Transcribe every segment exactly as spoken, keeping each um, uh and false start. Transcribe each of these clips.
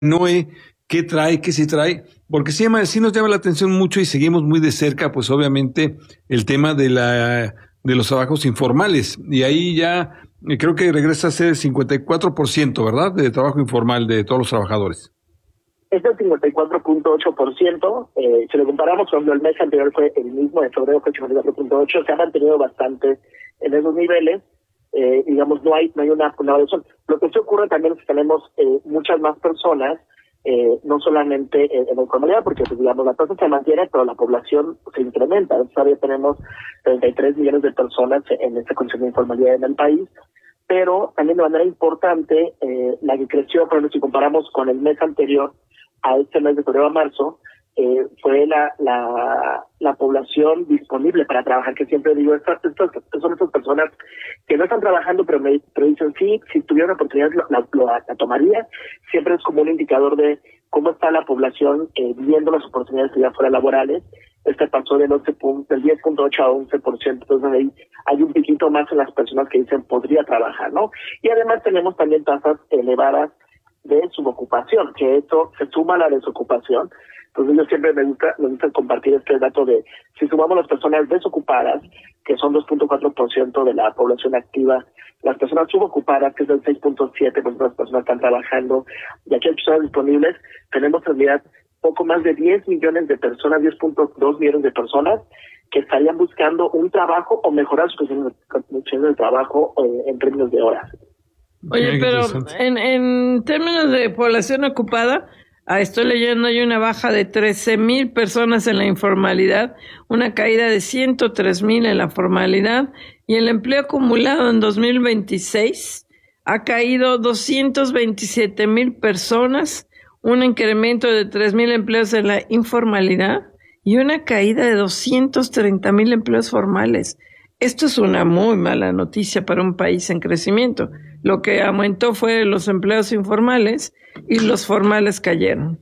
Noé, qué trae, qué sí trae, porque sí, llama- sí nos llama la atención mucho y seguimos muy de cerca, pues obviamente, el tema de la de los trabajos informales. Y ahí ya eh, creo que regresa a ser el cincuenta y cuatro por ciento, ¿verdad? De trabajo informal de todos los trabajadores. Es del cincuenta y cuatro punto ocho por ciento. Eh, si lo comparamos cuando el mes anterior fue el mismo, en febrero fue cincuenta y cuatro punto ocho por ciento, se ha mantenido bastante en esos niveles. Eh, digamos, no hay no hay una, una variación. Lo que sí ocurre también es que tenemos eh, muchas más personas, eh, no solamente en, en la informalidad, porque pues, digamos, la tasa se mantiene, pero la población se incrementa. Todavía tenemos treinta y tres millones de personas en esta condición de informalidad en el país, pero también de manera importante, eh, la que creció, por ejemplo, si comparamos con el mes anterior, a este mes de febrero a marzo, eh, fue la, la la población disponible para trabajar, que siempre digo, estas, estas son estas personas que no están trabajando, pero me pero dicen, sí, si tuviera una oportunidad lo, la, lo, la tomaría. Siempre es como un indicador de cómo está la población eh, viendo las oportunidades ya fuera laborales. Este pasó del once del diez punto ocho a once por ciento, entonces ahí hay un piquito más en las personas que dicen podría trabajar, ¿no? Y además tenemos también tasas elevadas de subocupación, que esto se suma a la desocupación. Entonces yo siempre me gusta, me gusta compartir este dato de, si sumamos las personas desocupadas, que son dos punto cuatro por ciento de la población activa, las personas subocupadas, que es el seis punto siete por ciento de las personas que están trabajando, y aquí hay personas disponibles, tenemos en realidad poco más de diez millones de personas, diez punto dos millones de personas que estarían buscando un trabajo o mejorar sus condiciones de trabajo eh, en términos de horas. Oye, pero en, en términos de población ocupada, ah, estoy leyendo, hay una baja de trece mil personas en la informalidad, una caída de ciento tres mil en la formalidad, y el empleo acumulado en dos mil veintiséis ha caído doscientos veintisiete mil personas, un incremento de tres mil empleos en la informalidad y una caída de doscientos treinta mil empleos formales. Esto es una muy mala noticia para un país en crecimiento. Lo que aumentó fue los empleos informales y los formales cayeron.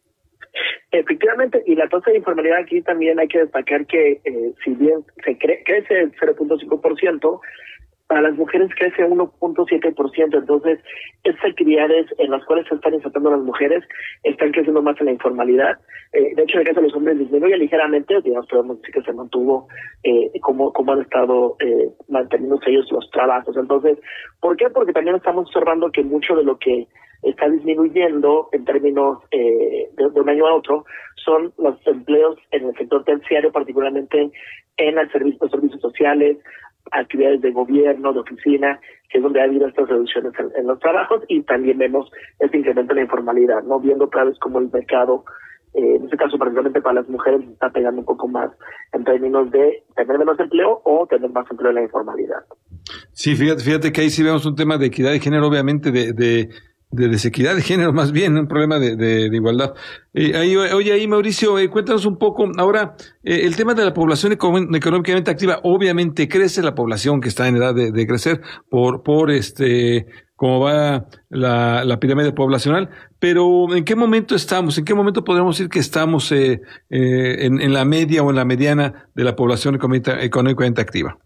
Efectivamente, y la tasa de informalidad aquí también hay que destacar que eh, si bien se cre crece el cero punto cinco por ciento, para las mujeres crece uno punto siete por ciento, entonces estas actividades en las cuales se están insertando las mujeres están creciendo más en la informalidad. Eh, de hecho, en el caso de los hombres disminuye ligeramente, digamos, podemos decir que se mantuvo eh, como, como han estado eh, manteniéndose ellos los trabajos. Entonces, ¿por qué? Porque también estamos observando que mucho de lo que está disminuyendo en términos eh, de, de un año a otro son los empleos en el sector terciario, particularmente en el servicio, los servicios sociales, actividades de gobierno, de oficina, que es donde ha habido estas reducciones en, en los trabajos, y también vemos este incremento en la informalidad, ¿no? Viendo otra vez cómo el mercado, eh, en este caso particularmente para las mujeres, está pegando un poco más en términos de tener menos empleo o tener más empleo en la informalidad. Sí, fíjate, fíjate que ahí sí vemos un tema de equidad de género, obviamente, de, de de desequidad de género, más bien, un problema de, de, de igualdad. Eh, ahí, oye, ahí Mauricio, eh, cuéntanos un poco, ahora, eh, el tema de la población económicamente activa, obviamente crece la población que está en edad de, de crecer por, por este, cómo va la, la pirámide poblacional, pero ¿en qué momento estamos? ¿En qué momento podríamos decir que estamos eh, eh, en, en la media o en la mediana de la población económicamente activa?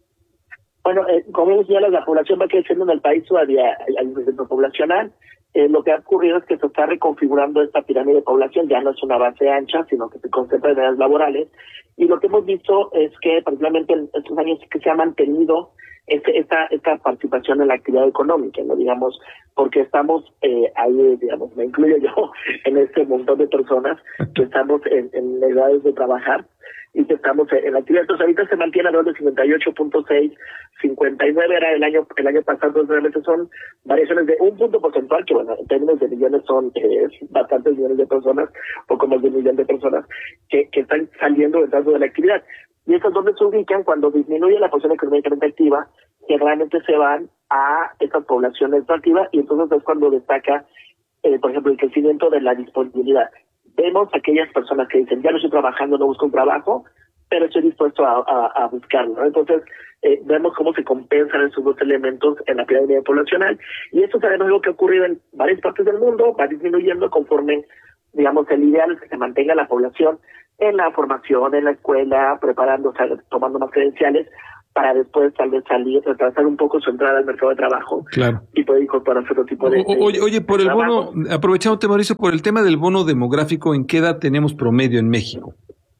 Bueno, eh, como decía, la población va creciendo en el país, todavía hay un crecimiento poblacional. Eh, lo que ha ocurrido es que se está reconfigurando esta pirámide de población, ya no es una base ancha, sino que se concentra en áreas laborales. Y lo que hemos visto es que, particularmente en estos años, que se ha mantenido este, esta esta participación en la actividad económica, no digamos, porque estamos eh, ahí, digamos, me incluyo yo en este montón de personas que estamos en, en edades de trabajar y que estamos en la actividad. Entonces ahorita se mantiene alrededor de cincuenta y ocho punto seis, cincuenta y nueve era el año el año pasado, entonces realmente son variaciones de un punto porcentual, que bueno, en términos de millones son eh, bastantes millones de personas, poco más de un millón de personas que, que están saliendo del rango de la actividad. Y eso es donde se ubican cuando disminuye la población económicamente activa, que realmente se van a estas poblaciones no activas, y entonces es cuando destaca, eh, por ejemplo, el crecimiento de la disponibilidad. Vemos aquellas personas que dicen, ya no estoy trabajando, no busco un trabajo, pero estoy dispuesto a, a, a buscarlo, ¿no? Entonces, eh, vemos cómo se compensan esos dos elementos en la pirámide poblacional, y esto también es algo que ha ocurrido en varias partes del mundo, va disminuyendo conforme, digamos, el ideal es que se mantenga la población en la formación, en la escuela, preparando, o sea, tomando más credenciales, para después tal vez salir, retrasar un poco su entrada al mercado de trabajo, claro, y poder incorporarse a otro tipo de, o, oye, oye, por de el trabajo. bono, aprovechándote, Mauricio, por el tema del bono demográfico, ¿en qué edad tenemos promedio en México?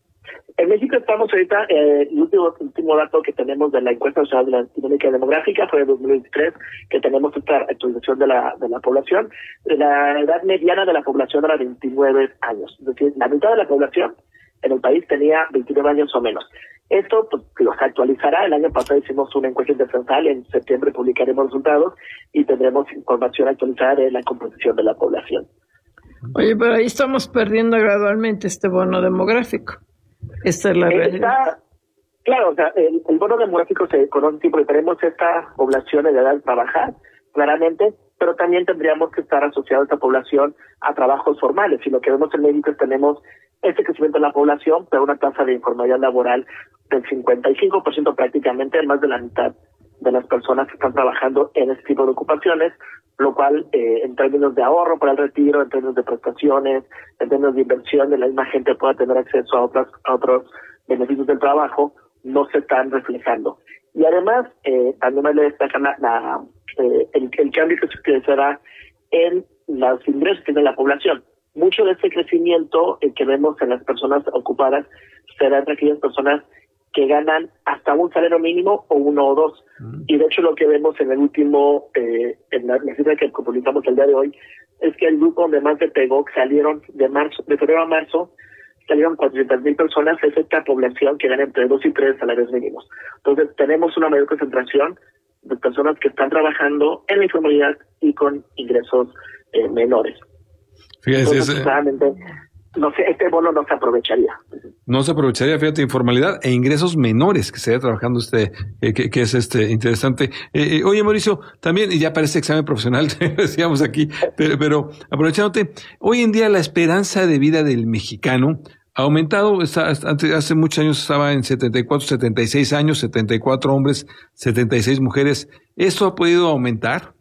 En México estamos ahorita, eh, el último, último dato que tenemos de la encuesta nacional de la dinámica demográfica fue de dos mil veintitrés, que tenemos esta actualización de la de la población. La edad mediana de la población era veintinueve años, es decir, la mitad de la población en el país tenía veintinueve años o menos. Esto pues, los actualizará. El año pasado hicimos una encuesta internacional, en septiembre publicaremos resultados y tendremos información actualizada de la composición de la población. Oye, pero ahí estamos perdiendo gradualmente este bono demográfico. Esta es la realidad. Claro, o sea, el, el bono demográfico se conoce porque tenemos esta población en edad de trabajar, claramente, pero también tendríamos que estar asociados a esta población a trabajos formales. Y lo que vemos en México es que tenemos este crecimiento de la población, pero una tasa de informalidad laboral del cincuenta y cinco por ciento prácticamente, más de la mitad de las personas que están trabajando en este tipo de ocupaciones, lo cual eh, en términos de ahorro para el retiro, en términos de prestaciones, en términos de inversión, de la misma gente pueda tener acceso a otras a otros beneficios del trabajo, no se están reflejando. Y además, eh, también me le destacan la, la, eh, el, el cambio que se da en los ingresos que tiene la población. Mucho de este crecimiento eh, que vemos en las personas ocupadas será entre aquellas personas que ganan hasta un salario mínimo o uno o dos. Mm. Y de hecho lo que vemos en el último, eh, en la, la cifra que publicamos el día de hoy, es que el grupo donde más le pegó salieron de marzo, de febrero a marzo, salieron cuatrocientas mil personas, es esta población que gana entre dos y tres salarios mínimos. Entonces tenemos una mayor concentración de personas que están trabajando en la informalidad y con ingresos eh, menores. Fíjese, Entonces, claramente, no sé, este bono no se aprovecharía. No se aprovecharía, fíjate, informalidad e ingresos menores que se vaya trabajando este, eh, que, que es este interesante. Eh, eh, oye, Mauricio, también, y ya parece examen profesional, decíamos aquí, pero, pero aprovechándote, hoy en día la esperanza de vida del mexicano ha aumentado. Está, antes, hace muchos años estaba en setenta y cuatro, setenta y seis años, setenta y cuatro hombres, setenta y seis mujeres. ¿Esto ha podido aumentar?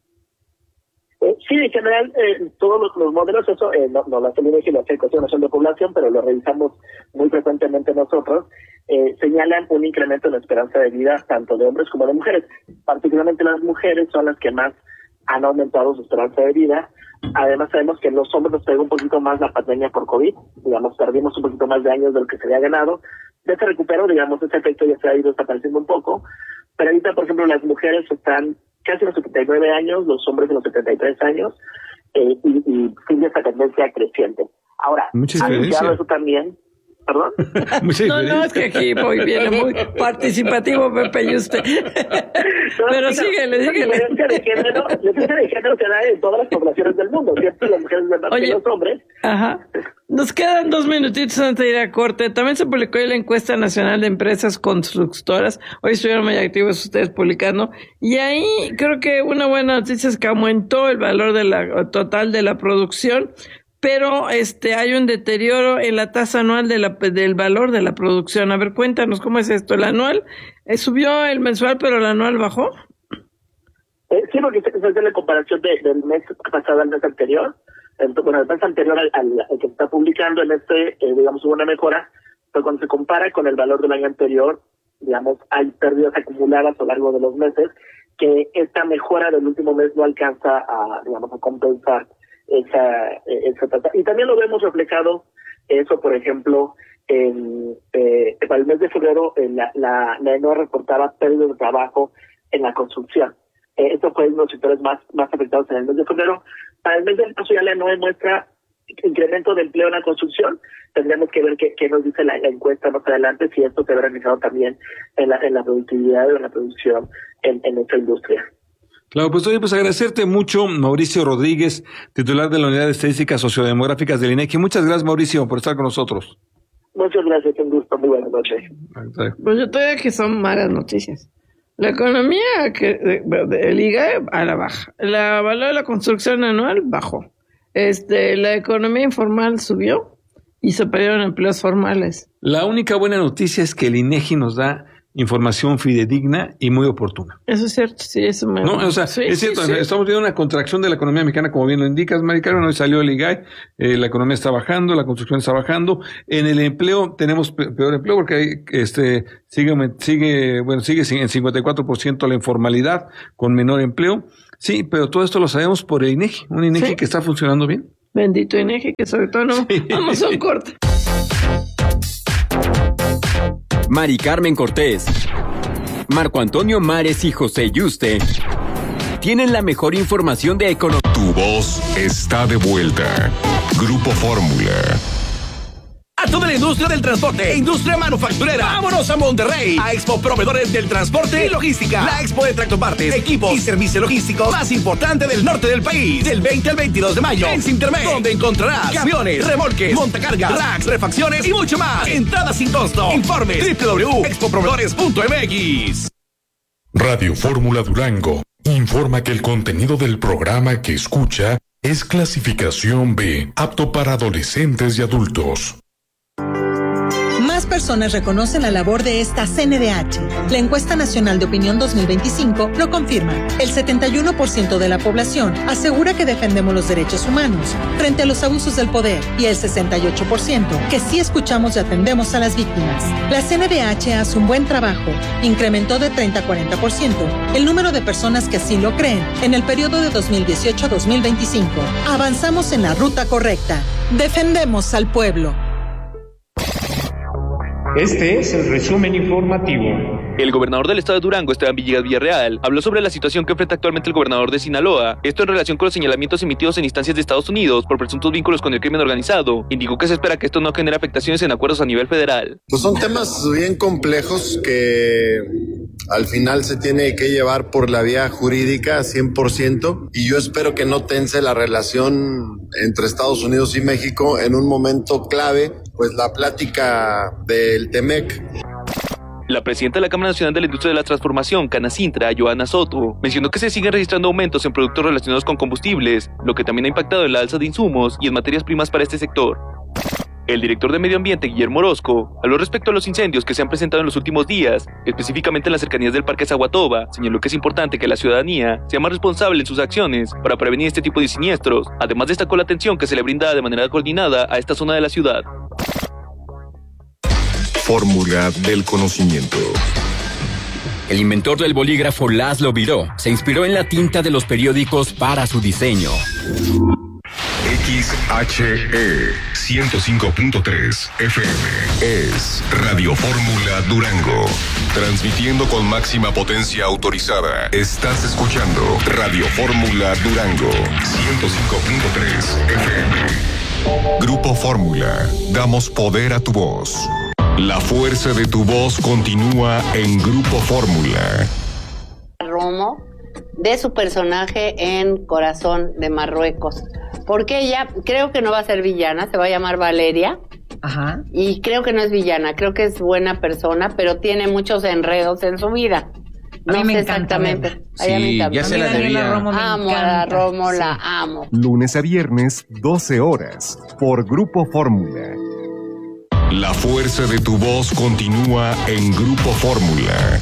Eh, sí, en general, eh, todos los, los modelos, eso eh, no, no la salida de la Encuesta Nacional de Población, pero lo revisamos muy frecuentemente nosotros, eh, señalan un incremento en la esperanza de vida tanto de hombres como de mujeres. Particularmente las mujeres son las que más han aumentado su esperanza de vida. Además sabemos que en los hombres nos pegó un poquito más la pandemia por COVID, digamos, perdimos un poquito más de años de lo que se había ganado. Ya se recuperó, digamos, ese efecto ya se ha ido desapareciendo un poco, pero ahorita, por ejemplo, las mujeres están casi a los setenta y nueve años, los hombres a los setenta y tres años, eh, y, y sigue esta tendencia creciente. Ahora, asociado eso también, ¿perdón? No, no, es que aquí muy bien, muy participativo Pepe y usted. No, pero síguele, síguele. La diferencia de género, la diferencia de género se da en todas las poblaciones del mundo, siempre las mujeres ven más que los hombres. Ajá. Nos quedan dos minutitos antes de ir a corte. También se publicó la encuesta nacional de empresas constructoras. Hoy estuvieron muy activos ustedes publicando. Y ahí creo que una buena noticia es que aumentó el valor de la total de la producción, pero este hay un deterioro en la tasa anual de la, del valor de la producción. A ver, cuéntanos cómo es esto. El anual eh, subió, el mensual, pero el anual bajó. Eh, sí, porque se hace la comparación de, del mes pasado al mes anterior. Entonces, bueno, el mes anterior al, al, al que se está publicando, en este, eh, digamos, hubo una mejora, pero cuando se compara con el valor del año anterior, digamos, hay pérdidas acumuladas a lo largo de los meses, que esta mejora del último mes no alcanza a, digamos, a compensar esa, esa tasa. Y también lo vemos reflejado, eso, por ejemplo, en, eh, para el mes de febrero, en la, la, la E N O reportaba pérdidas de trabajo en la construcción. Eh, esto fue uno de los sectores más, más afectados en el mes de febrero. Para el mes de marzo ya la E N O muestra incremento de empleo en la construcción. Tendríamos que ver qué, qué nos dice la, la encuesta más adelante, si esto se ve realizado también en la, en la productividad o en la producción en, en nuestra industria. Claro, pues oye, pues agradecerte mucho, Mauricio Rodríguez, titular de la Unidad de Estadísticas Sociodemográficas del INEGI. Muchas gracias, Mauricio, por estar con nosotros. Muchas gracias, un gusto, muy buenas noches. Pues yo todavía que son malas noticias. La economía, que el I G A E a la baja. La valor de la construcción anual bajó. Este, la economía informal subió y se perdieron empleos formales. La única buena noticia es que el INEGI nos da información fidedigna y muy oportuna. Eso es cierto, sí, eso me... No, o sea, sí, es cierto, sí, sí. Estamos viendo una contracción de la economía mexicana, como bien lo indicas, Mari Carmen. Hoy salió el I G A I, eh, la economía está bajando, la construcción está bajando. En el empleo tenemos pe- peor empleo porque hay, este, sigue, sigue, bueno, sigue en cincuenta y cuatro por ciento la informalidad, con menor empleo. Sí, pero todo esto lo sabemos por el INEGI, un INEGI ¿Sí? que está funcionando bien. Bendito INEGI, que sobre todo no, sí. Vamos a un corte. Mari Carmen Cortés, Marco Antonio Mares y José Yuste tienen la mejor información de economía. Tu voz está de vuelta. Grupo Fórmula. A toda la industria del transporte e industria manufacturera. Vámonos a Monterrey, a Expo Proveedores del Transporte y Logística. La expo de tractopartes, equipos y servicio logístico más importante del norte del país. Del veinte al veintidós de mayo en Sintermex, donde encontrarás camiones, remolques, montacargas, racks, refacciones y mucho más. Entrada sin costo. Informe doble u doble u doble u punto expo proveedores punto m x. Radio Fórmula Durango informa que el contenido del programa que escucha es clasificación B, apto para adolescentes y adultos. Más personas reconocen la labor de esta C N D H. La encuesta nacional de opinión dos mil veinticinco lo confirma. El setenta y uno por ciento de la población asegura que defendemos los derechos humanos frente a los abusos del poder y el sesenta y ocho por ciento que sí escuchamos y atendemos a las víctimas. La C N D H hace un buen trabajo. Incrementó de treinta a cuarenta por ciento el número de personas que así lo creen en el periodo de dos mil dieciocho a dos mil veinticinco. Avanzamos en la ruta correcta. Defendemos al pueblo. Este es el resumen informativo. El gobernador del estado de Durango, Esteban Villegas Villarreal, habló sobre la situación que enfrenta actualmente el gobernador de Sinaloa. Esto en relación con los señalamientos emitidos en instancias de Estados Unidos por presuntos vínculos con el crimen organizado. Indicó que se espera que esto no genere afectaciones en acuerdos a nivel federal. Pues son temas bien complejos que al final se tiene que llevar por la vía jurídica cien por ciento y yo espero que no tense la relación entre Estados Unidos y México en un momento clave, pues la plática del Temec. La presidenta de la Cámara Nacional de la Industria de la Transformación, Canacintra, Joana Soto, mencionó que se siguen registrando aumentos en productos relacionados con combustibles, lo que también ha impactado en la alza de insumos y en materias primas para este sector. El director de Medio Ambiente, Guillermo Orozco, habló respecto a los incendios que se han presentado en los últimos días, específicamente en las cercanías del Parque Zaguatoba. Señaló que es importante que la ciudadanía sea más responsable en sus acciones para prevenir este tipo de siniestros. Además, destacó la atención que se le brinda de manera coordinada a esta zona de la ciudad. Fórmula del conocimiento. El inventor del bolígrafo Laszlo Biró se inspiró en la tinta de los periódicos para su diseño. X H E ciento cinco punto tres F M es Radio Fórmula Durango. Transmitiendo con máxima potencia autorizada. Estás escuchando Radio Fórmula Durango ciento cinco punto tres F M. Grupo Fórmula. Damos poder a tu voz. La fuerza de tu voz continúa en Grupo Fórmula. Romo, de su personaje en Corazón de Marruecos. Porque ella creo que no va a ser villana, se va a llamar Valeria. Ajá. Y creo que no es villana, creo que es buena persona, pero tiene muchos enredos en su vida. No a mí me sé encanta, exactamente. Sí, ya se la debía. Amo a la Romo, sí. La amo. Lunes a viernes, doce horas, por Grupo Fórmula. La fuerza de tu voz continúa en Grupo Fórmula.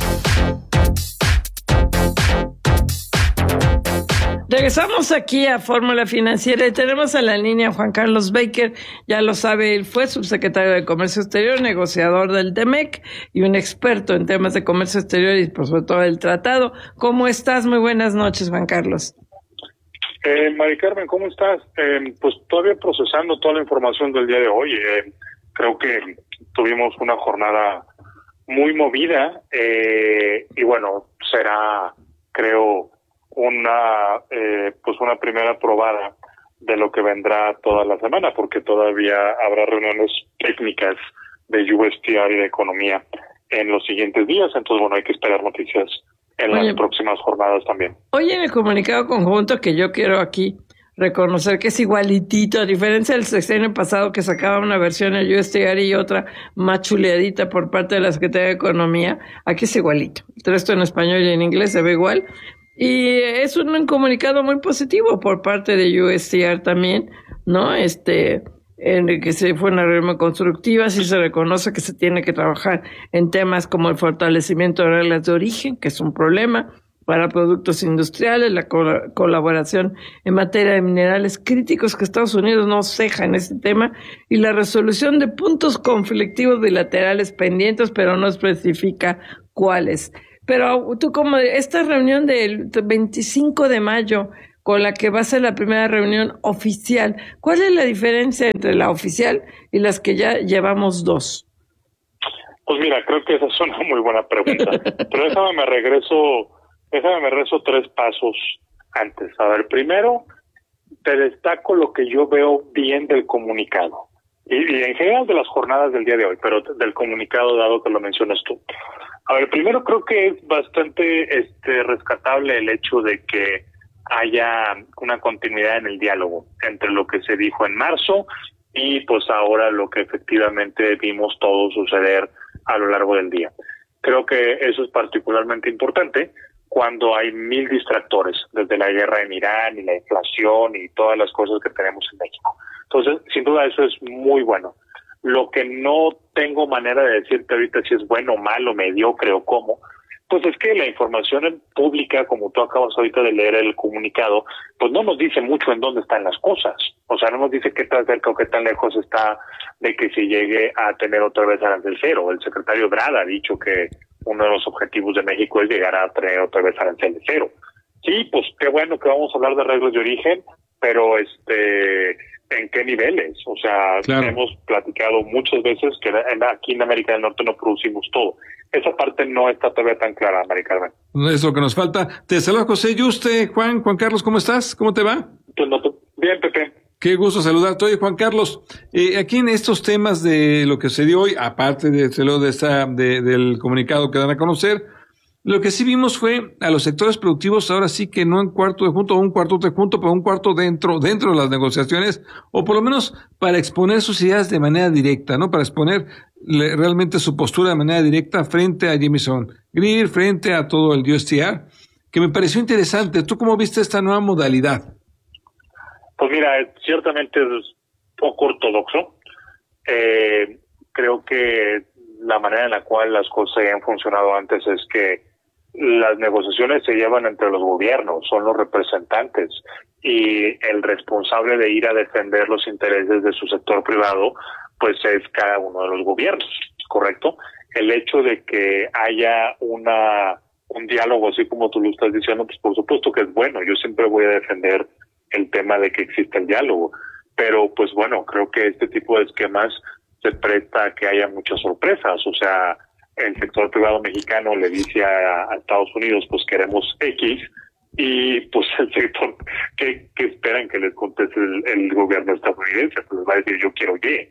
Regresamos aquí a Fórmula Financiera y tenemos a la línea Juan Carlos Baker, ya lo sabe, él fue subsecretario de Comercio Exterior, negociador del Temec y un experto en temas de comercio exterior y por sobre todo el tratado. ¿Cómo estás? Muy buenas noches, Juan Carlos. Eh, Mari Carmen, ¿cómo estás? Eh, pues todavía procesando toda la información del día de hoy. Eh, creo que tuvimos una jornada muy movida eh, y bueno, será, creo, una eh, pues una primera probada de lo que vendrá toda la semana, porque todavía habrá reuniones técnicas de U S T R y de economía en los siguientes días, entonces bueno, hay que esperar noticias en Oye, las próximas jornadas también. Hoy en el comunicado conjunto, que yo quiero aquí reconocer que es igualitito, a diferencia del sexenio pasado que sacaba una versión en U S T R y otra más chuleadita por parte de la Secretaría de Economía, aquí es igualito. El resto en español y en inglés se ve igual. Y es un comunicado muy positivo por parte de U S T R también, ¿no? Este, en que se fue una reunión constructiva, sí se reconoce que se tiene que trabajar en temas como el fortalecimiento de reglas de origen, que es un problema para productos industriales, la col- colaboración en materia de minerales críticos, que Estados Unidos no ceja en este tema, y la resolución de puntos conflictivos bilaterales pendientes, pero no especifica cuáles. Pero tú, como esta reunión del veinticinco de mayo, con la que va a ser la primera reunión oficial, ¿cuál es la diferencia entre la oficial y las que ya llevamos dos? Pues mira, creo que esa es una muy buena pregunta, pero déjame me regreso, déjame me regreso tres pasos antes. A ver, primero, te destaco lo que yo veo bien del comunicado, y, y en general de las jornadas del día de hoy, pero del comunicado dado que lo mencionas tú. A ver, primero creo que es bastante este rescatable el hecho de que haya una continuidad en el diálogo entre lo que se dijo en marzo y pues ahora lo que efectivamente vimos todo suceder a lo largo del día. Creo que eso es particularmente importante cuando hay mil distractores, desde la guerra en Irán y la inflación y todas las cosas que tenemos en México. Entonces, sin duda eso es muy bueno. Lo que no tengo manera de decirte ahorita si es bueno, malo, mediocre o cómo, pues es que la información pública, como tú acabas ahorita de leer el comunicado, pues no nos dice mucho en dónde están las cosas. O sea, no nos dice qué tan cerca o qué tan lejos está de que se llegue a tener otra vez arancel cero. El secretario Ebrard ha dicho que uno de los objetivos de México es llegar a tener otra vez arancel de cero. Sí, pues qué bueno que vamos a hablar de reglas de origen, pero este... ¿en qué niveles? O sea, claro. Hemos platicado muchas veces que aquí en América del Norte no producimos todo. Esa parte no está todavía tan clara, Mari Carmen. Es lo que nos falta. Te saluda José Yuste. Juan, Juan Carlos, ¿cómo estás? ¿Cómo te va? Pues no, bien, Pepe. Qué gusto saludarte. Oye, Juan Carlos, eh, aquí en estos temas de lo que se dio hoy, aparte de, de esta, de, del comunicado que dan a conocer, lo que sí vimos fue a los sectores productivos, ahora sí que no en cuarto de junto o un cuarto de junto, pero un cuarto dentro, dentro de las negociaciones, o por lo menos para exponer sus ideas de manera directa, ¿no? Para exponer le, realmente su postura de manera directa frente a Jamieson Greer, frente a todo el U S T R, que me pareció interesante. ¿Tú cómo viste esta nueva modalidad? Pues mira, ciertamente es poco ortodoxo. Eh, creo que la manera en la cual las cosas han funcionado antes es que las negociaciones se llevan entre los gobiernos, son los representantes, y el responsable de ir a defender los intereses de su sector privado, pues es cada uno de los gobiernos, ¿correcto? El hecho de que haya una un diálogo, así como tú lo estás diciendo, pues por supuesto que es bueno. Yo siempre voy a defender el tema de que exista el diálogo, pero pues bueno, creo que este tipo de esquemas se presta a que haya muchas sorpresas. O sea, el sector privado mexicano le dice a, a Estados Unidos, pues queremos X, y pues el sector que, que esperan que les conteste el, el gobierno estadounidense, pues va a decir yo quiero Y.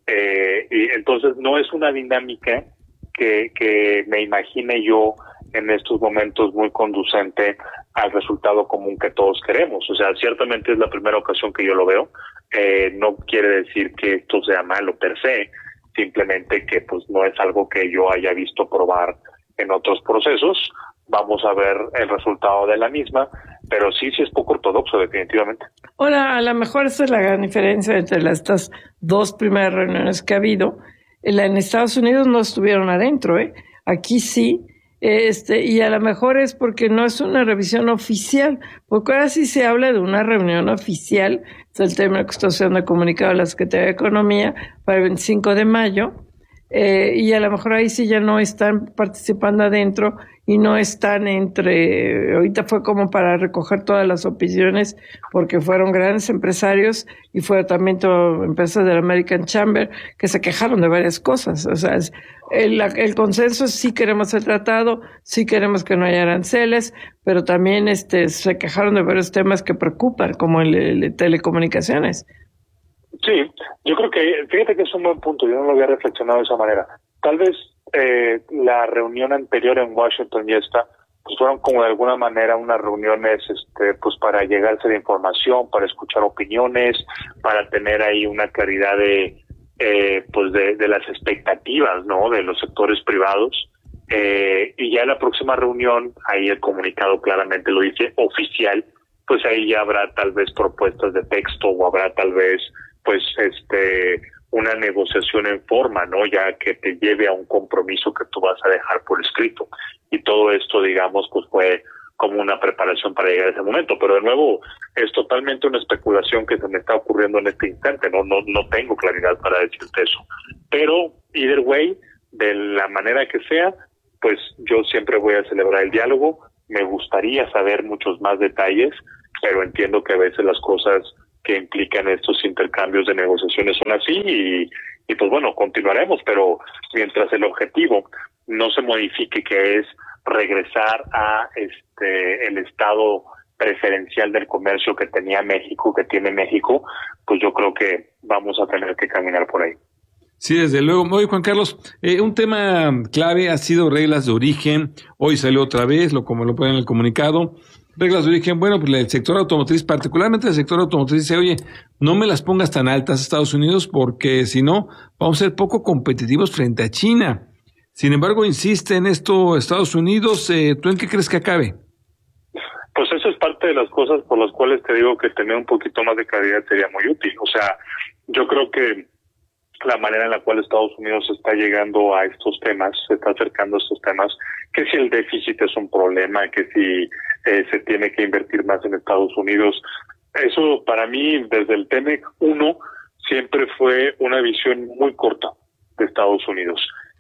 Eh, y entonces no es una dinámica que, que me imagine yo en estos momentos muy conducente al resultado común que todos queremos. O sea, ciertamente es la primera ocasión que yo lo veo. Eh, no quiere decir que esto sea malo per se, simplemente que pues no es algo que yo haya visto probar en otros procesos. Vamos a ver el resultado de la misma, pero sí, sí es poco ortodoxo, definitivamente. Ahora, a lo mejor esa es la gran diferencia entre las, estas dos primeras reuniones que ha habido. En, en Estados Unidos no estuvieron adentro, ¿eh? Aquí sí. Este, y a lo mejor es porque no es una revisión oficial, porque ahora sí se habla de una reunión oficial, es el tema que está siendo comunicado a la Secretaría de Economía para el veinticinco de mayo, eh, y a lo mejor ahí sí ya no están participando adentro y no están entre, ahorita fue como para recoger todas las opiniones, porque fueron grandes empresarios y fueron también todo, empresas del American Chamber que se quejaron de varias cosas. O sea, el, el consenso es sí queremos el tratado, sí queremos que no haya aranceles, pero también este se quejaron de varios temas que preocupan, como el, el de telecomunicaciones. Sí, yo creo que, fíjate que es un buen punto, yo no lo había reflexionado de esa manera. Tal vez eh, la reunión anterior en Washington y esta, pues fueron como de alguna manera unas reuniones este, pues para llegarse de información, para escuchar opiniones, para tener ahí una claridad de eh, pues de, de las expectativas, ¿no?, de los sectores privados. Eh, y ya en la próxima reunión, ahí el comunicado claramente lo dice, oficial, pues ahí ya habrá tal vez propuestas de texto o habrá tal vez pues este una negociación en forma, ¿no? Ya que te lleve a un compromiso que tú vas a dejar por escrito. Y todo esto, digamos, pues fue como una preparación para llegar a ese momento. Pero de nuevo, es totalmente una especulación que se me está ocurriendo en este instante. No, no, no tengo claridad para decirte eso. Pero, either way, de la manera que sea, pues yo siempre voy a celebrar el diálogo. Me gustaría saber muchos más detalles, pero entiendo que a veces las cosas que implican estos intercambios de negociaciones son así y, y pues bueno, continuaremos, pero mientras el objetivo no se modifique, que es regresar a este el estado preferencial del comercio que tenía México, que tiene México, pues yo creo que vamos a tener que caminar por ahí. Sí, desde luego. Oye, Juan Carlos, eh, un tema clave ha sido reglas de origen. Hoy salió otra vez, lo como lo ponen en el comunicado. Reglas de origen, bueno, pues el sector automotriz, particularmente el sector automotriz, dice, oye, no me las pongas tan altas Estados Unidos porque si no, vamos a ser poco competitivos frente a China. Sin embargo, insiste en esto Estados Unidos. Eh, ¿Tú en qué crees que acabe? Pues eso es parte de las cosas por las cuales te digo que tener un poquito más de claridad sería muy útil. O sea, yo creo que la manera en la cual Estados Unidos está llegando a estos temas, se está acercando a estos temas, que si el déficit es un problema, que si eh, se tiene que invertir más en Estados Unidos, eso para mí desde el T M E C uno siempre fue una visión muy corta de Estados Unidos.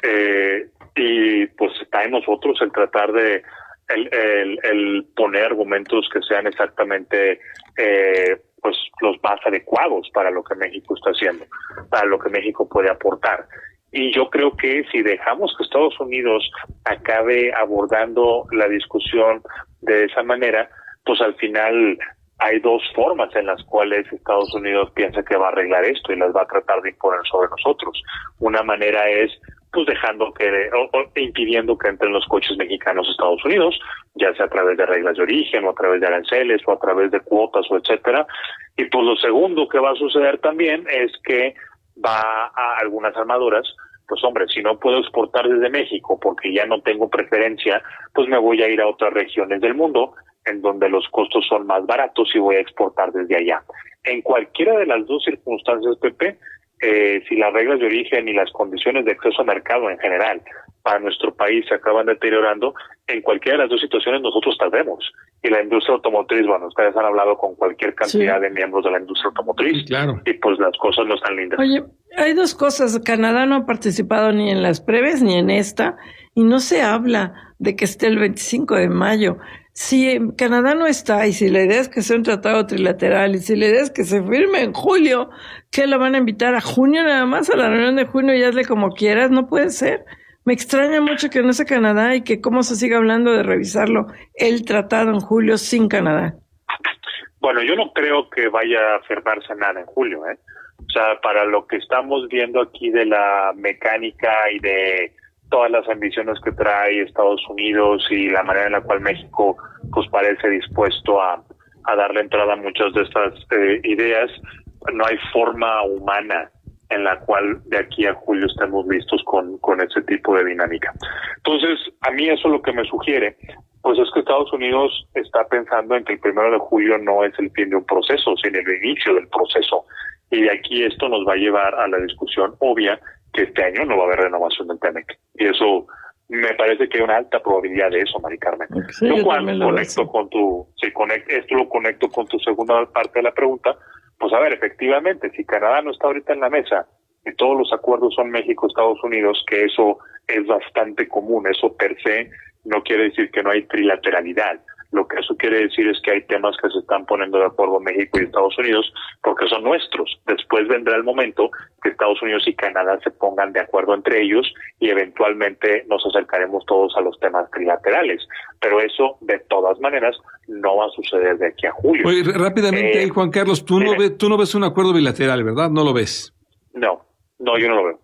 Eh, y pues está en nosotros el tratar de el, el, el poner argumentos que sean exactamente eh, pues los más adecuados para lo que México está haciendo, para lo que México puede aportar. Y yo creo que si dejamos que Estados Unidos acabe abordando la discusión de esa manera, pues al final hay dos formas en las cuales Estados Unidos piensa que va a arreglar esto y las va a tratar de imponer sobre nosotros. Una manera es pues dejando que, o, o impidiendo que entren los coches mexicanos a Estados Unidos, ya sea a través de reglas de origen, o a través de aranceles, o a través de cuotas, o etcétera. Y pues lo segundo que va a suceder también es que va a algunas armadoras, pues hombre, si no puedo exportar desde México porque ya no tengo preferencia, pues me voy a ir a otras regiones del mundo en donde los costos son más baratos y voy a exportar desde allá. En cualquiera de las dos circunstancias, Pepe, Eh, si las reglas de origen y las condiciones de acceso al mercado en general para nuestro país se acaban deteriorando, en cualquiera de las dos situaciones nosotros tardemos. Y la industria automotriz, bueno, ustedes han hablado con cualquier cantidad sí. de miembros de la industria automotriz, sí, claro. y pues las cosas no están lindas. Oye, hay dos cosas. Canadá no ha participado ni en las previas ni en esta, y no se habla de que esté el veinticinco de mayo. Si Canadá no está, y si la idea es que sea un tratado trilateral, y si la idea es que se firme en julio, ¿qué lo van a invitar a junio nada más? A la reunión de junio y hazle como quieras, no puede ser. Me extraña mucho que no sea Canadá y que cómo se siga hablando de revisarlo el tratado en julio sin Canadá. Bueno, yo no creo que vaya a firmarse nada en julio, ¿eh? O sea, para lo que estamos viendo aquí de la mecánica y de todas las ambiciones que trae Estados Unidos y la manera en la cual México pues parece dispuesto a, a darle entrada a muchas de estas eh, ideas, no hay forma humana en la cual de aquí a julio estemos listos con, con ese tipo de dinámica. Entonces, a mí eso lo que me sugiere, pues es que Estados Unidos está pensando en que el primero de julio no es el fin de un proceso, sino el inicio del proceso. Y de aquí esto nos va a llevar a la discusión obvia que este año no va a haber renovación del T M E C. Y eso me parece que hay una alta probabilidad de eso, Mari Carmen. Sí, lo yo cual lo conecto con tu, si conect, esto lo conecto con tu segunda parte de la pregunta, pues a ver, efectivamente, si Canadá no está ahorita en la mesa y todos los acuerdos son México-Estados Unidos, que eso es bastante común, eso per se no quiere decir que no hay trilateralidad. Lo que eso quiere decir es que hay temas que se están poniendo de acuerdo México y Estados Unidos porque son nuestros. Después vendrá el momento que Estados Unidos y Canadá se pongan de acuerdo entre ellos y eventualmente nos acercaremos todos a los temas trilaterales. Pero eso, de todas maneras, no va a suceder de aquí a julio. Oye, rápidamente, eh, Juan Carlos, tú no, ves, tú no ves un acuerdo bilateral, ¿verdad? ¿No lo ves? No, no, yo no lo veo.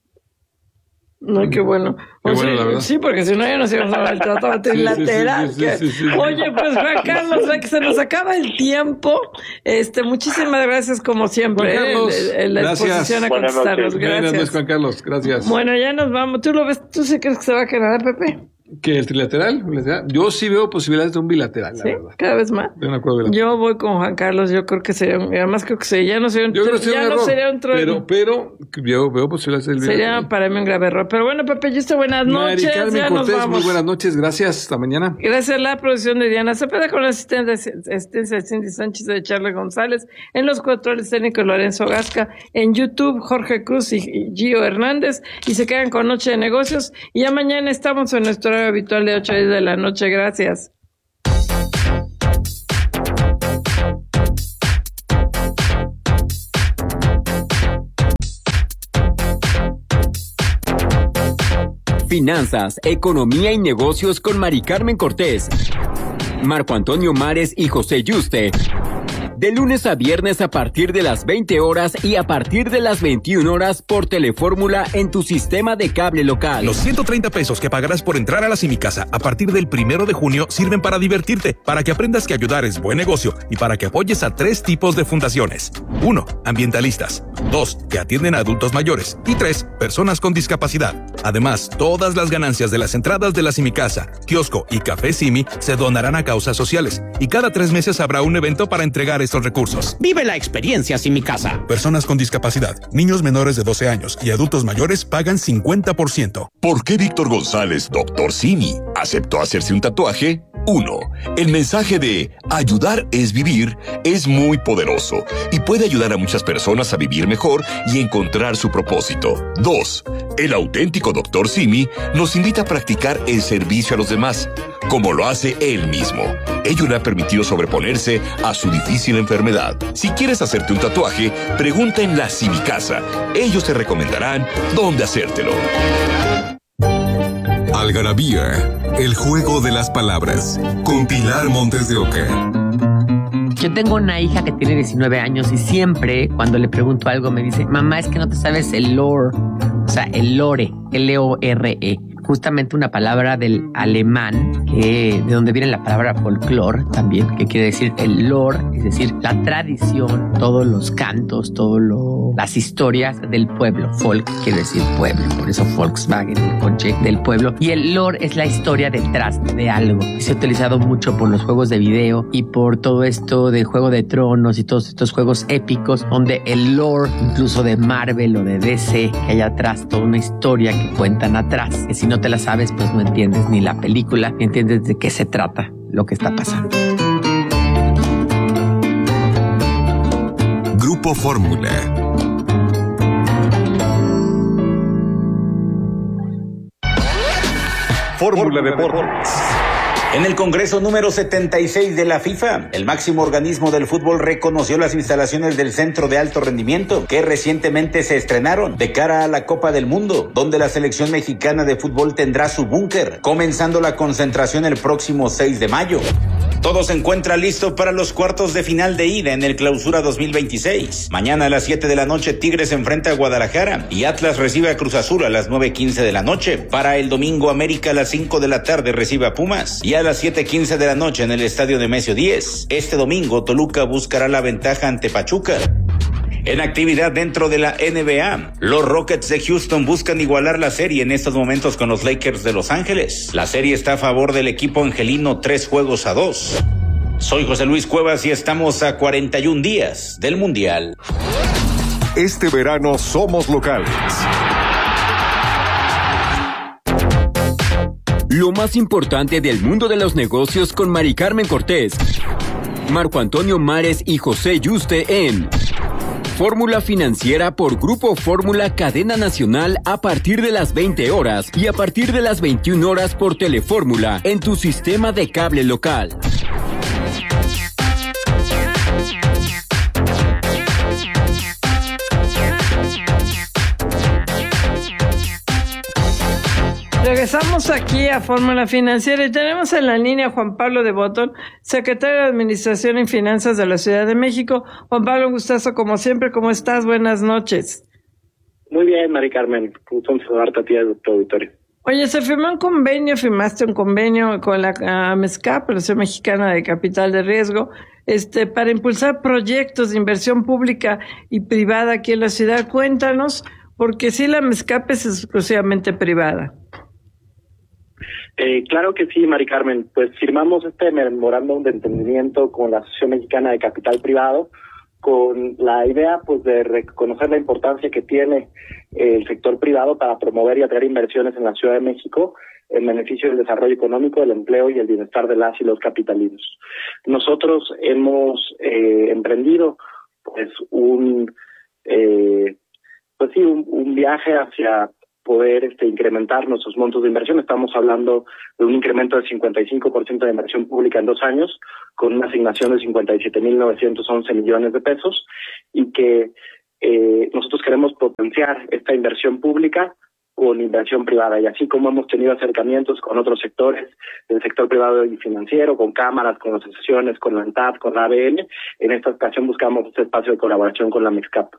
No, qué bueno. Qué o bueno, sí, la verdad. sí, porque si no ya nos íbamos a ver el tratado trilateral. Sí, sí, sí, sí, sí, sí. Oye, pues Juan Carlos, ve que se nos acaba el tiempo. Este, muchísimas gracias como siempre. Juan Carlos, eh, en la gracias. exposición a contestarnos. Gracias. Buenas noches, Juan Carlos. Gracias. Bueno, ya nos vamos. ¿Tú lo ves? ¿Tú sí crees que se va a Canadá, Pepe? ¿Que el trilateral? Yo sí veo posibilidades de un bilateral, la ¿Sí? verdad. Cada vez más. De un acuerdo bilateral. Yo voy con Juan Carlos, yo creo que sería, un, además creo que sería, ya no sería un, yo creo que sería ya un no error, sería un trono. Pero, pero yo veo posibilidades del bilateral. Sería para mí un grave error. Pero bueno, Pepe, yo estoy buenas noches. Mari Carmen ya Cortés, nos vamos. muy buenas noches, gracias, hasta mañana. Gracias a la producción de Diana Cepeda con la asistente asistencia de Cindy Sánchez de Charles González, en los controles técnicos Lorenzo Gasca, en YouTube Jorge Cruz y Gio Hernández, y se quedan con Noche de Negocios, y ya mañana estamos en nuestro horario habitual de ocho a diez de la noche. Gracias. Finanzas, economía y negocios con Mari Carmen Cortés, Marco Antonio Mares y José Yuste. De lunes a viernes a partir de las veinte horas y a partir de las veintiuna horas por Telefórmula en tu sistema de cable local. Los ciento treinta pesos que pagarás por entrar a la Simicasa a partir del primero de junio sirven para divertirte, para que aprendas que ayudar es buen negocio y para que apoyes a tres tipos de fundaciones. Uno, ambientalistas. Dos, que atienden a adultos mayores. Y tres, personas con discapacidad. Además, todas las ganancias de las entradas de la Simicasa, kiosco y café Simi se donarán a causas sociales. Y cada tres meses habrá un evento para entregar estos recursos. Vive la experiencia Simicasa. Personas con discapacidad, niños menores de doce años y adultos mayores pagan cincuenta por ciento. ¿Por qué Víctor González, doctor Simi, aceptó hacerse un tatuaje? uno. El mensaje de ayudar es vivir es muy poderoso y puede ayudar a muchas personas a vivir mejor y encontrar su propósito. dos. El auténtico doctor Simi nos invita a practicar el servicio a los demás, como lo hace él mismo. Ello le ha permitido sobreponerse a su difícil enfermedad. Si quieres hacerte un tatuaje, pregunta en la Simicasa. Ellos te recomendarán dónde hacértelo. Algarabía, el juego de las palabras, con Pilar Montes de Oca. Yo tengo una hija que tiene diecinueve años y siempre cuando le pregunto algo me dice, mamá, es que no te sabes el lore, o sea, el lore, L O R E. Justamente una palabra del alemán, que de donde viene la palabra folclore también, que quiere decir el lore, es decir, la tradición, todos los cantos, todas las historias del pueblo. Folk quiere decir pueblo, por eso Volkswagen, el coche del pueblo. Y el lore es la historia detrás de algo. Se ha utilizado mucho por los juegos de video y por todo esto de Juego de Tronos y todos estos juegos épicos, donde el lore, incluso de Marvel o de D C, que hay atrás toda una historia que cuentan atrás, que si no te la sabes, pues no entiendes ni la película, ni entiendes de qué se trata lo que está pasando. Grupo Fórmula. Fórmula Deportes. En el Congreso número setenta y seis de la FIFA, el máximo organismo del fútbol reconoció las instalaciones del Centro de Alto Rendimiento que recientemente se estrenaron de cara a la Copa del Mundo, donde la selección mexicana de fútbol tendrá su búnker, comenzando la concentración el próximo seis de mayo. Todo se encuentra listo para los cuartos de final de ida en el Clausura dos mil veintiséis. Mañana a las siete de la noche Tigres enfrenta a Guadalajara y Atlas recibe a Cruz Azul a las nueve quince de la noche. Para el domingo América a las cinco de la tarde recibe a Pumas y a las siete quince de la noche en el Estadio Nemesio diez. Este domingo Toluca buscará la ventaja ante Pachuca. En actividad dentro de la N B A, los Rockets de Houston buscan igualar la serie en estos momentos con los Lakers de Los Ángeles. La serie está a favor del equipo angelino tres juegos a dos. Soy José Luis Cuevas y estamos a cuarenta y un días del Mundial. Este verano somos locales. Lo más importante del mundo de los negocios con Mari Carmen Cortés, Marco Antonio Mares y José Yuste en Fórmula Financiera por Grupo Fórmula Cadena Nacional a partir de las veinte horas y a partir de las veintiuna horas por Telefórmula en tu sistema de cable local. Regresamos aquí a Fórmula Financiera y tenemos en la línea a Juan Pablo de Botón, secretario de Administración y Finanzas de la Ciudad de México. Juan Pablo, un gustazo como siempre. ¿Cómo estás? Buenas noches. Muy bien, Mari Carmen. Gusto en saludarte a ti y a tu auditorio. Oye, se firmó un convenio, firmaste un convenio con la AMESCAP, la Asociación Mexicana de Capital de Riesgo, este, para impulsar proyectos de inversión pública y privada aquí en la ciudad. Cuéntanos, porque sí, la AMESCAP es exclusivamente privada. Eh, claro que sí, Mari Carmen. Pues firmamos este memorándum de entendimiento con la Asociación Mexicana de Capital Privado, con la idea pues de reconocer la importancia que tiene el sector privado para promover y atraer inversiones en la Ciudad de México en beneficio del desarrollo económico, del empleo y el bienestar de las y los capitalinos. Nosotros hemos eh, emprendido pues un eh, pues sí un, un viaje hacia poder este, incrementar nuestros montos de inversión. Estamos hablando de un incremento del cincuenta y cinco por ciento de inversión pública en dos años, con una asignación de cincuenta y siete mil novecientos once millones de pesos, y que eh, nosotros queremos potenciar esta inversión pública con inversión privada. Y así como hemos tenido acercamientos con otros sectores, del sector privado y financiero, con cámaras, con asociaciones, con la ANTAD, con la A B N, en esta ocasión buscamos este espacio de colaboración con la MEXCAP.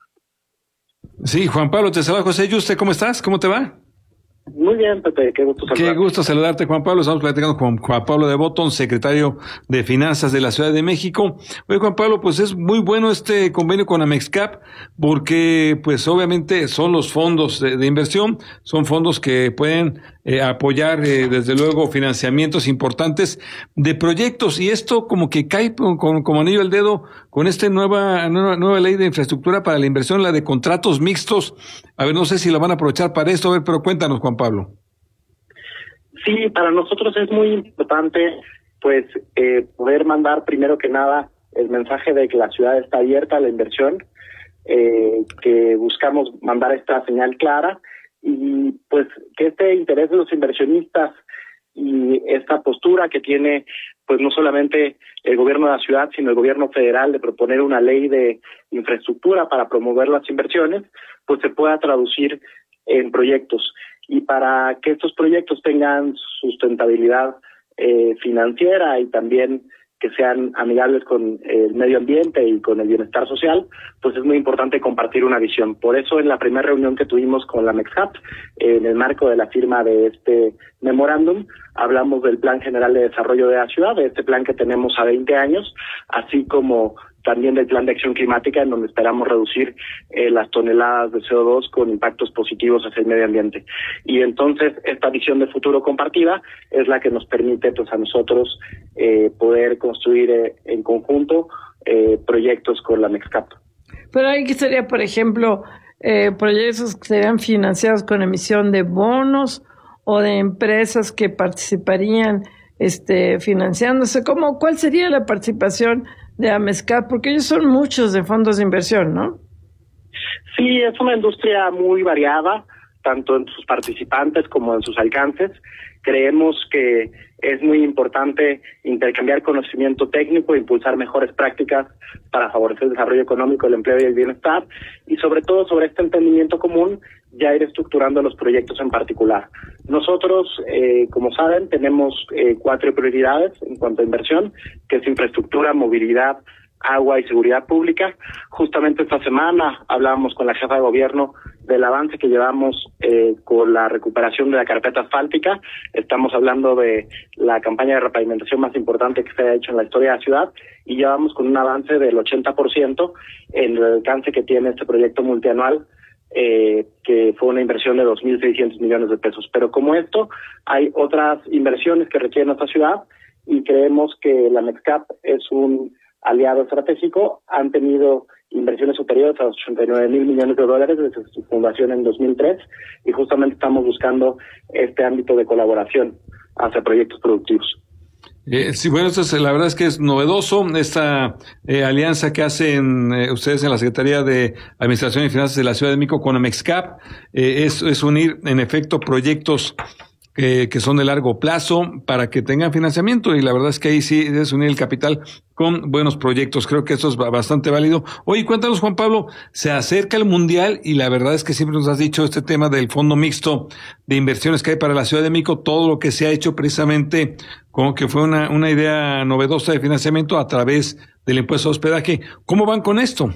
Sí, Juan Pablo, te saluda José Yuste, ¿cómo estás? ¿Cómo te va? Muy bien, Pepe, qué gusto saludarte. Qué gusto saludarte, Juan Pablo. Estamos platicando con Juan Pablo de Botton, secretario de Finanzas de la Ciudad de México. Oye, Juan Pablo, pues es muy bueno este convenio con Amexcap, porque pues obviamente son los fondos de, de inversión, son fondos que pueden eh, apoyar eh, desde luego financiamientos importantes de proyectos, y esto como que cae con, con, como anillo al dedo con esta nueva, nueva nueva ley de infraestructura para la inversión, la de contratos mixtos. A ver, no sé si la van a aprovechar para esto, a ver, pero cuéntanos, Juan Pablo. Sí, para nosotros es muy importante pues eh, poder mandar primero que nada el mensaje de que la ciudad está abierta a la inversión, eh, que buscamos mandar esta señal clara, y pues que este interés de los inversionistas y esta postura que tiene pues no solamente el gobierno de la ciudad, sino el gobierno federal, de proponer una ley de infraestructura para promover las inversiones, pues se pueda traducir en proyectos. Y para que estos proyectos tengan sustentabilidad eh, financiera y también que sean amigables con el medio ambiente y con el bienestar social, pues es muy importante compartir una visión. Por eso, en la primera reunión que tuvimos con la MEXCAP, eh, en el marco de la firma de este memorándum, hablamos del Plan General de Desarrollo de la Ciudad, de este plan que tenemos a veinte años, así como también del Plan de Acción Climática, en donde esperamos reducir eh, las toneladas de C O dos con impactos positivos hacia el medio ambiente. Y entonces esta visión de futuro compartida es la que nos permite pues a nosotros eh, poder construir eh, en conjunto eh, proyectos con la MEXCAP. Pero ahí sería, por ejemplo, eh, proyectos que serían financiados con emisión de bonos o de empresas que participarían este, financiándose. ¿Cómo, ¿Cuál sería la participación de Amexcap? Porque ellos son muchos de fondos de inversión, ¿no? Sí, es una industria muy variada, tanto en sus participantes como en sus alcances. Creemos que es muy importante intercambiar conocimiento técnico e impulsar mejores prácticas para favorecer el desarrollo económico, el empleo y el bienestar, y sobre todo sobre este entendimiento común, ya ir estructurando los proyectos en particular. Nosotros, eh, como saben, tenemos eh, cuatro prioridades en cuanto a inversión, que es infraestructura, movilidad, agua y seguridad pública. Justamente esta semana hablábamos con la jefa de gobierno del avance que llevamos eh, con la recuperación de la carpeta asfáltica. Estamos hablando de la campaña de repavimentación más importante que se ha hecho en la historia de la ciudad, y llevamos con un avance del ochenta por ciento en el alcance que tiene este proyecto multianual, eh, que fue una inversión de dos mil seiscientos millones de pesos. Pero como esto, hay otras inversiones que requiere nuestra ciudad, y creemos que la MEXCAP es un aliado estratégico. Han tenido inversiones superiores a ochenta y nueve mil millones de dólares desde su fundación en dos mil tres, y justamente estamos buscando este ámbito de colaboración hacia proyectos productivos. Eh, sí, bueno, esto es, la verdad es que es novedoso esta eh, alianza que hacen eh, ustedes en la Secretaría de Administración y Finanzas de la Ciudad de México con Amexcap. Eh, es, es unir, en efecto, proyectos que, que son de largo plazo para que tengan financiamiento, y la verdad es que ahí sí es unir el capital con buenos proyectos. Creo que eso es bastante válido. Oye, cuéntanos, Juan Pablo, se acerca el Mundial y la verdad es que siempre nos has dicho este tema del fondo mixto de inversiones que hay para la Ciudad de México, todo lo que se ha hecho precisamente como que fue una, una idea novedosa de financiamiento a través del impuesto de hospedaje. ¿Cómo van con esto?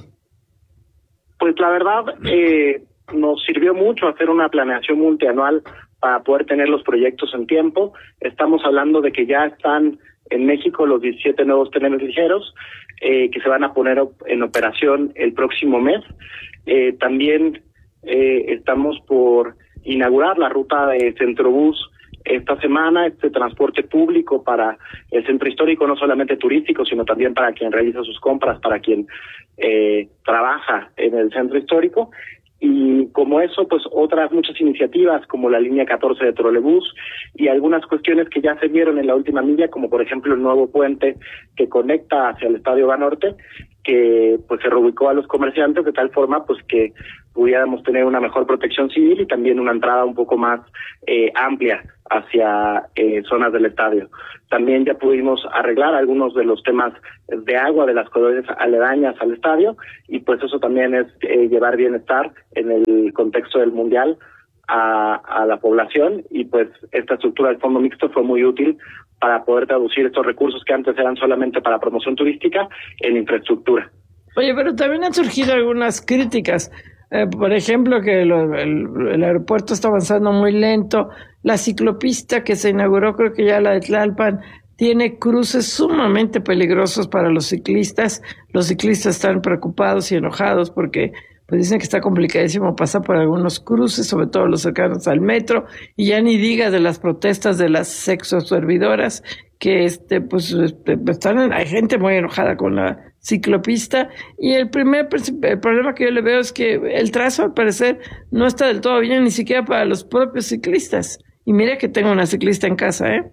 Pues la verdad, eh, nos sirvió mucho hacer una planeación multianual para poder tener los proyectos en tiempo. Estamos hablando de que ya están en México los diecisiete nuevos trenes ligeros eh, que se van a poner op- en operación el próximo mes. Eh, también eh, estamos por inaugurar la ruta de Centrobús esta semana este transporte público para el centro histórico, no solamente turístico, sino también para quien realiza sus compras, para quien eh, trabaja en el centro histórico. Y como eso, pues otras muchas iniciativas como la línea catorce de trolebús y algunas cuestiones que ya se vieron en la última milla, como por ejemplo el nuevo puente que conecta hacia el Estadio Banorte, que pues se reubicó a los comerciantes de tal forma pues que pudiéramos tener una mejor protección civil y también una entrada un poco más eh, amplia hacia eh, zonas del estadio. También ya pudimos arreglar algunos de los temas de agua de las colonias aledañas al estadio y pues eso también es eh, llevar bienestar en el contexto del Mundial a, a la población y pues esta estructura del fondo mixto fue muy útil para poder traducir estos recursos que antes eran solamente para promoción turística en infraestructura. Oye, pero también han surgido algunas críticas. Eh, por ejemplo, que lo, el, el aeropuerto está avanzando muy lento. La ciclopista que se inauguró, creo que ya la de Tlalpan, tiene cruces sumamente peligrosos para los ciclistas. Los ciclistas están preocupados y enojados porque pues dicen que está complicadísimo pasar por algunos cruces, sobre todo los cercanos al metro, y ya ni diga de las protestas de las sexoservidoras, que este pues este, están, hay gente muy enojada con la ciclopista, y el primer el problema que yo le veo es que el trazo al parecer no está del todo bien, ni siquiera para los propios ciclistas, y mira que tengo una ciclista en casa, ¿eh?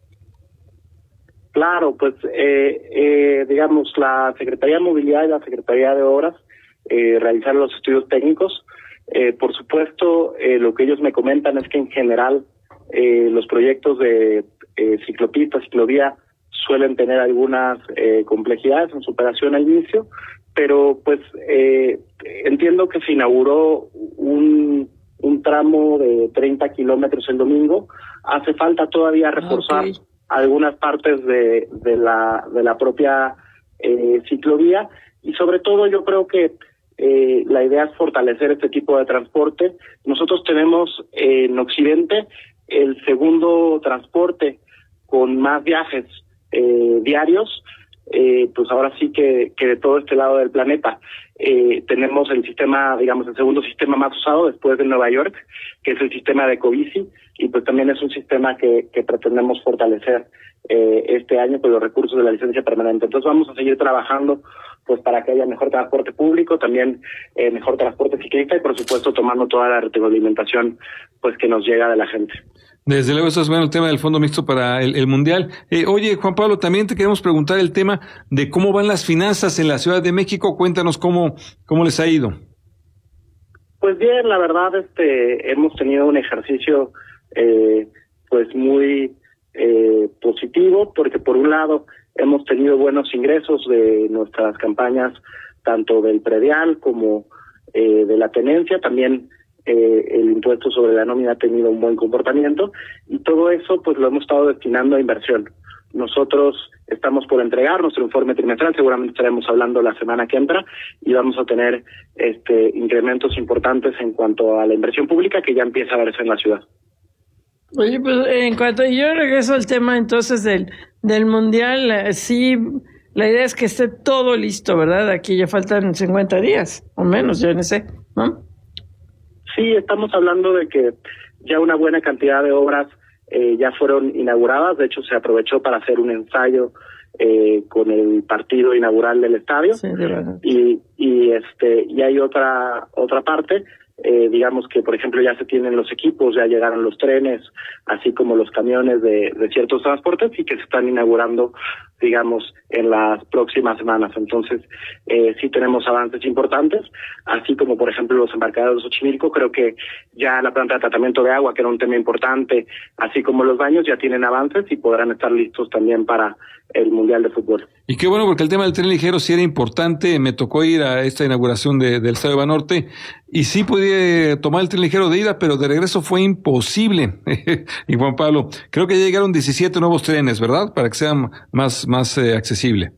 Claro, pues eh, eh, digamos la Secretaría de Movilidad y la Secretaría de Obras eh, realizaron los estudios técnicos. Eh, por supuesto, eh, lo que ellos me comentan es que en general eh, los proyectos de eh, ciclopista, ciclovía suelen tener algunas eh, complejidades en su operación al inicio, pero pues eh, entiendo que se inauguró un, un tramo de treinta kilómetros el domingo. Hace falta todavía reforzar okay. algunas partes de, de la de la propia eh, ciclovía y sobre todo yo creo que eh, la idea es fortalecer este tipo de transporte. Nosotros tenemos eh, en Occidente el segundo transporte con más viajes eh, diarios, eh, pues ahora sí que, que de todo este lado del planeta. Eh, tenemos el sistema, digamos, el segundo sistema más usado después de Nueva York, que es el sistema de Ecobici, y pues también es un sistema que, que pretendemos fortalecer eh, este año con los recursos de la licencia permanente. Entonces vamos a seguir trabajando pues para que haya mejor transporte público, también eh, mejor transporte ciclista y por supuesto tomando toda la retroalimentación pues que nos llega de la gente. Desde luego, eso es bueno el tema del fondo mixto para el, el Mundial. Eh, oye, Juan Pablo, también te queremos preguntar el tema de cómo van las finanzas en la Ciudad de México. Cuéntanos cómo, cómo les ha ido. Pues bien, la verdad, este, hemos tenido un ejercicio eh, pues muy eh, positivo, porque por un lado hemos tenido buenos ingresos de nuestras campañas, tanto del predial como eh, de la tenencia, también Eh, el impuesto sobre la nómina ha tenido un buen comportamiento y todo eso pues lo hemos estado destinando a inversión. Nosotros estamos por entregar nuestro informe trimestral, seguramente estaremos hablando la semana que entra y vamos a tener este incrementos importantes en cuanto a la inversión pública que ya empieza a verse en la ciudad. Oye, pues en cuanto yo regreso al tema entonces del, del Mundial, eh, sí, la idea es que esté todo listo, ¿verdad? Aquí ya faltan cincuenta días o menos, yo no sé, ¿no? Sí, estamos hablando de que ya una buena cantidad de obras eh, ya fueron inauguradas. De hecho, se aprovechó para hacer un ensayo eh, con el partido inaugural del estadio. Sí, de verdad. Y, y este y hay otra otra parte, eh, digamos que por ejemplo ya se tienen los equipos, ya llegaron los trenes, así como los camiones de, de ciertos transportes y que se están inaugurando, digamos, en las próximas semanas. Entonces, eh, sí tenemos avances importantes, así como, por ejemplo, los embarcaderos de Xochimilco. Creo que ya la planta de tratamiento de agua, que era un tema importante, así como los baños, ya tienen avances y podrán estar listos también para el Mundial de Fútbol. Y qué bueno, porque el tema del tren ligero sí era importante. Me tocó ir a esta inauguración de, del Estadio Banorte y sí pude tomar el tren ligero de ida, pero de regreso fue imposible. Y Juan Pablo, creo que ya llegaron diecisiete nuevos trenes, ¿verdad? Para que sean más, más eh, accesible.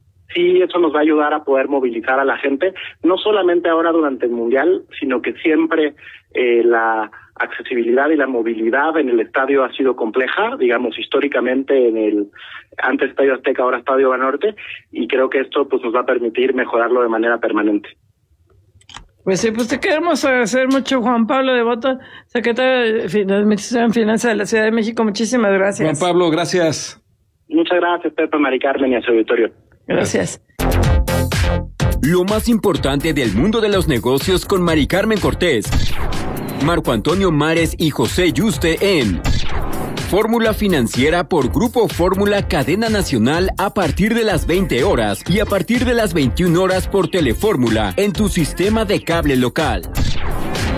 Sí, eso nos va a ayudar a poder movilizar a la gente, no solamente ahora durante el Mundial, sino que siempre eh, la accesibilidad y la movilidad en el estadio ha sido compleja, digamos, históricamente en el antes Estadio Azteca, ahora Estadio Banorte, y creo que esto pues nos va a permitir mejorarlo de manera permanente. Pues sí, pues te queremos agradecer mucho, Juan Pablo Devoto, secretario de Administración y Finanzas de la Ciudad de México. Muchísimas gracias. Juan Pablo, gracias. Muchas gracias, Pepe, Mari Carmen y a su auditorio. Gracias. Lo más importante del mundo de los negocios con Mari Carmen Cortés, Marco Antonio Mares y José Yuste en Fórmula Financiera por Grupo Fórmula Cadena Nacional a partir de las veinte horas y a partir de las veintiuna horas por Telefórmula en tu sistema de cable local.